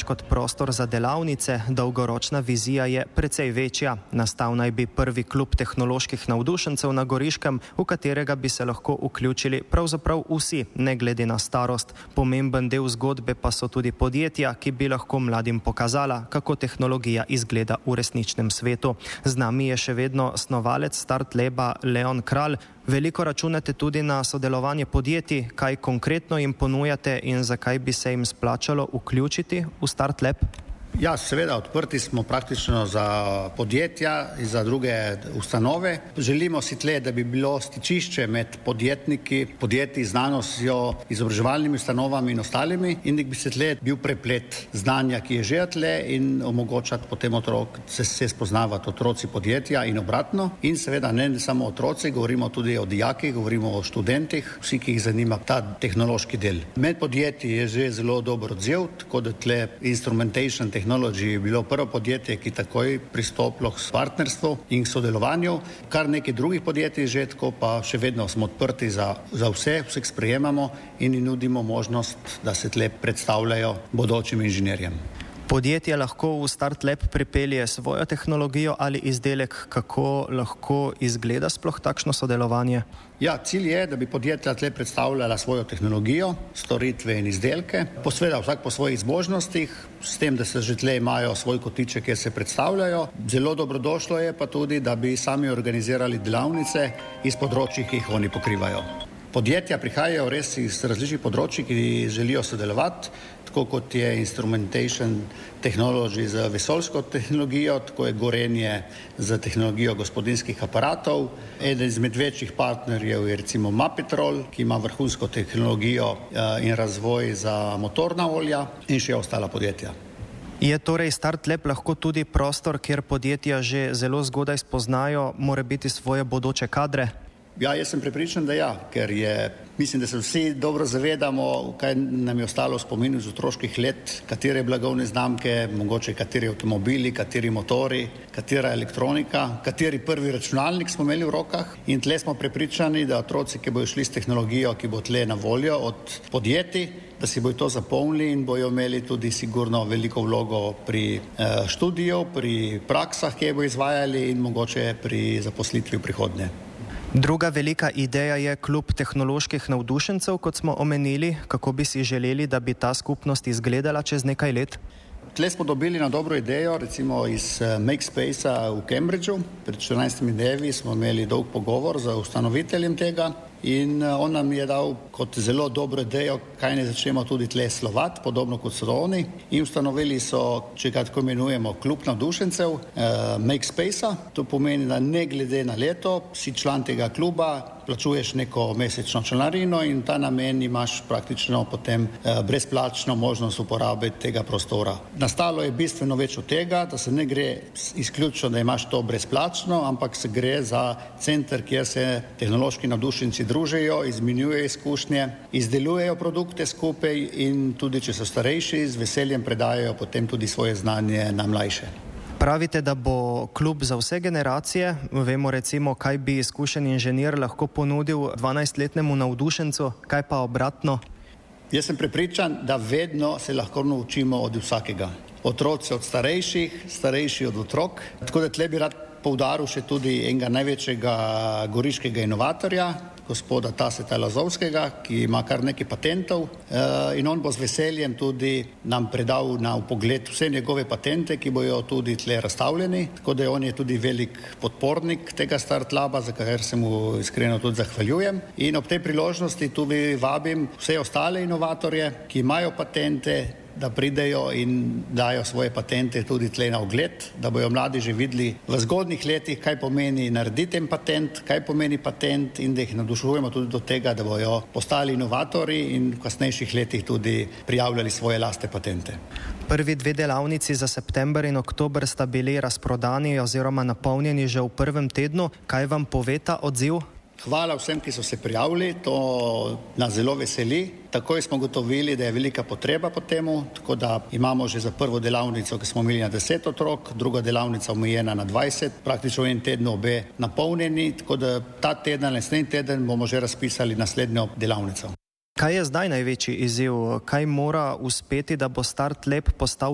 kot prostor za delavnice, dolgoročna vizija je precej večja. Nastal naj bi prvi klub tehnoloških navdušencev na Goriškem, v katerega bi se lahko vključili pravzaprav vsi, ne glede na starost. Pomemben del zgodbe pa so tudi podjetja, ki bi lahko mladim pokazala, kako tehnologija izgleda v resničnem svetu. Z nami je še vedno snovalec StartLaba Leon Kralj. Veliko računate tudi na sodelovanje podjetij, kaj konkretno jim ponujate in zakaj bi se jim splačalo vključiti v StartLab? Ja, seveda, odprti smo praktično za podjetja in za druge ustanove. Želimo si tle, da bi bilo stičišče med podjetji, znanostjo, izobraževalnimi ustanovami in ostalimi in da bi se tle bil preplet znanja, ki je že tle in omogočati potem se spoznavati otroci podjetja in obratno. In seveda ne samo otroci, govorimo tudi o dijakih, govorimo o študentih, vsi, ki jih zanima ta tehnološki del. Med podjetji je že zelo dober odziv, tako da tle Instrumentation Technology je bilo prvo podjetje, ki takoj pristopilo k partnerstvu in k sodelovanju. Kar nekaj drugih podjetij že, tako pa še vedno smo odprti za vseh sprejemamo in nudimo možnost, da se tle predstavljajo bodočim inženirjem. Podjetje lahko v StartLab pripelje svojo tehnologijo ali izdelek, kako lahko izgleda sploh takšno sodelovanje? Ja, cilj je, da bi podjetja tle predstavljala svojo tehnologijo, storitve in izdelke, posveda vsak po svojih zmožnostih, s tem, da se že tle imajo svoj kotiček, kjer se predstavljajo. Zelo dobrodošlo je pa tudi, da bi sami organizirali delavnice iz področij, ki jih oni pokrivajo. Podjetja prihajajo res iz različnih področij, ki želijo sodelovati, tako kot je Instrumentation Technology z vesoljsko tehnologijo, tako je Gorenje z tehnologijo gospodinjskih aparatov. Eden izmed večjih partnerjev je recimo Mapetrol, ki ima vrhunsko tehnologijo in razvoj za motorna olja in še ostala podjetja. Je torej StartLab lahko tudi prostor, kjer podjetja že zelo zgodaj spoznajo morebiti svoje bodoče kadre? Ja, jaz sem prepričan, da ja, ker mislim, da se vsi dobro zavedamo, kaj nam je ostalo v spominu z otroških let, katere blagovne znamke, mogoče kateri avtomobili, kateri motori, katera elektronika, kateri prvi računalnik smo imeli v rokah in tle smo prepričani, da otroci, ki bojo šli s tehnologijo, ki bo tle na voljo od podjetij, da si bojo to zapomnili in bojo imeli tudi sigurno veliko vlogo pri študiju, pri praksah, ki bojo izvajali in mogoče pri zaposlitvi v prihodnje. Druga velika ideja je klub tehnoloških navdušencev, kot smo omenili. Kako bi si želeli, da bi ta skupnost izgledala čez nekaj let? Tle smo dobili na dobro idejo, recimo iz Makespacea v Cambridgeu. Pred 14 dnevi smo imeli dolg pogovor z ustanoviteljem tega in on nam je dal kot zelo dobro idejo, kaj ne začnemo tudi tle slovati, podobno kot so oni. In ustanovili so, če ga tako imenujemo, klub navdušencev Makespacea. To pomeni, da ne glede na leto si član tega kluba, plačuješ neko mesečno članarino in ta namen imaš praktično potem brezplačno možnost uporabe tega prostora. Nastalo je bistveno več od tega, da se ne gre izključno, da imaš to brezplačno, ampak se gre za center, kjer se tehnološki navdušenci družijo, izmenjujejo izkušnje, izdelujejo produkte skupaj in tudi, če so starejši, z veseljem predajajo potem tudi svoje znanje na mlajše. Pravite, da bo klub za vse generacije. Vemo recimo, kaj bi izkušen inženir lahko ponudil 12-letnemu navdušencu, kaj pa obratno? Jaz sem prepričan, da vedno se lahko naučimo od vsakega. Otroci od starejših, starejši od otrok. Tako da tle bi rad poudaril še tudi enega največjega goriškega inovatorja, gospoda Taseta Lazovskega, ki ima kar nekaj patentov in on bo z veseljem tudi nam predal na vpogled vse njegove patente, ki bojo tudi tle razstavljeni. Tako da on je tudi velik podpornik tega StartLaba, za kar se mu iskreno tudi zahvaljujem. In ob tej priložnosti tudi vabim vse ostale inovatorje, ki imajo patente, da pridejo in dajo svoje patente tudi tle na ogled, da bojo mladi že videli v zgodnjih letih, kaj pomeni narediti en patent, kaj pomeni patent in da jih navdušujemo tudi do tega, da bojo postali inovatorji in v kasnejših letih tudi prijavljali svoje lastne patente. Prvi dve delavnici za september in oktober sta bili razprodani oziroma napolnjeni že v prvem tednu. Kaj vam pove ta odziv? Hvala vsem, ki so se prijavili, to nas zelo veseli. Takoj smo gotovili, da je velika potreba po temu, tako da imamo že za prvo delavnico, ki smo imeli na 10 otrok, druga delavnica omejena na 20, praktično v enem tednu obe napolnjeni, tako da ta teden, naslednji teden bomo že razpisali naslednjo delavnico. Kaj je zdaj največji izziv? Kaj mora uspeti, da bo StartLab postal